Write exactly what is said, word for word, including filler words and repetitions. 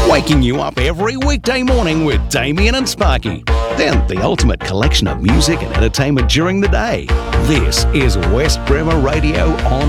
Waking you up every weekday morning with Damien and Sparky. Then the ultimate collection of music and entertainment during the day. This is West Bremer Radio on